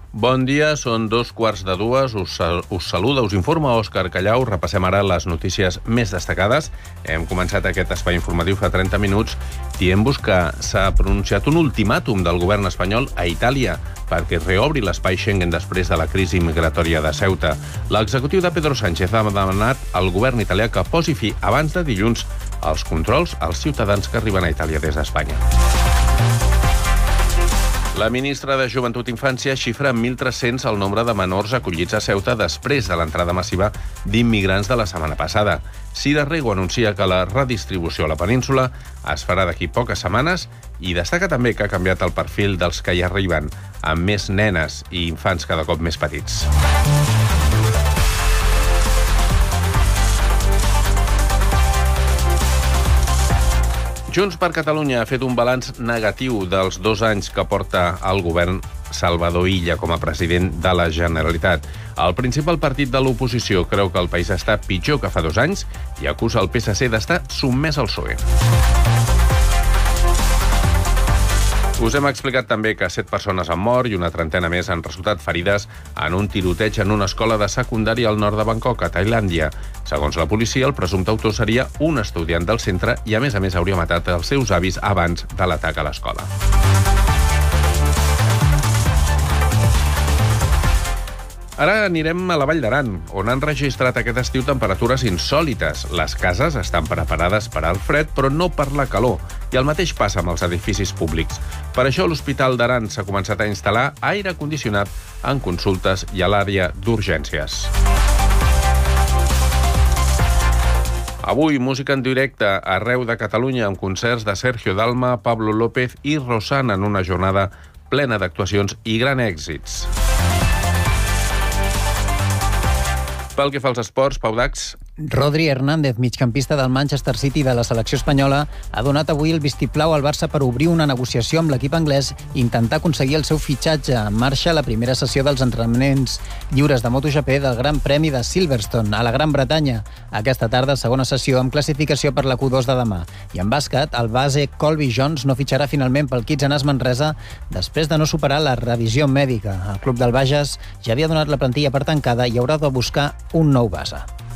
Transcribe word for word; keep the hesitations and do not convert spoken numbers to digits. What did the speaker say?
Bon dia, són dos quarts de dues. Us, us saluda, us informa Òscar Callau. Repassem ara les notícies més destacades. Hem començat aquest espai informatiu fa trenta minuts dient-vos que s'ha pronunciat un ultimàtum del govern espanyol a Itàlia perquè reobri l'espai Schengen després de la crisi migratòria de Ceuta. L'executiu de Pedro Sánchez ha demanat al govern italià que posi fi abans de dilluns als controls als ciutadans que arriben a Itàlia des d'Espanya. La ministra de Joventut i Infància xifra en mil tres-cents el nombre de menors acollits a Ceuta després de l'entrada massiva d'immigrants de la setmana passada. Cira Rego anuncia que la redistribució a la península es farà d'aquí poques setmanes i destaca també que ha canviat el perfil dels que hi arriben, amb més nenes i infants cada cop més petits. Junts per Catalunya ha fet un balanç negatiu dels dos anys que porta el govern Salvador Illa com a president de la Generalitat. El principal partit de l'oposició creu que el país està pitjor que fa dos anys i acusa el P S C d'estar sotmès al P S O E. Us hem explicat també que set persones han mort i una trentena més han resultat ferides en un tiroteig en una escola de secundària al nord de Bangkok, a Tailàndia. Segons la policia, el presumpte autor seria un estudiant del centre i, a més a més, hauria matat els seus avis abans de l'atac a l'escola. Ara anirem a la Vall d'Aran, on han registrat aquest estiu temperatures insòlites. Les cases estan preparades per al fred, però no per la calor. I el mateix passa amb els edificis públics. Per això l'Hospital d'Aran s'ha començat a instal·lar aire condicionat en consultes i a l'àrea d'urgències. Avui, música en directe arreu de Catalunya amb concerts de Sergio Dalma, Pablo López i Rosana en una jornada plena d'actuacions i grans èxits. Pel que fa als esports, Pau Dax. Rodri Hernández, migcampista del Manchester City de la selecció espanyola, ha donat avui el vistiplau al Barça per obrir una negociació amb l'equip anglès i intentar aconseguir el seu fitxatge. En marxa la primera sessió dels entrenaments lliures de MotoGP del Gran Premi de Silverstone, a la Gran Bretanya. Aquesta tarda, segona sessió amb classificació per la Q dos de demà. I en bàsquet, el base Colby Jones no fitxarà finalment pel Kitsanas Manresa després de no superar la revisió mèdica. El club del Bages ja havia donat la plantilla per tancada i haurà de buscar un nou base.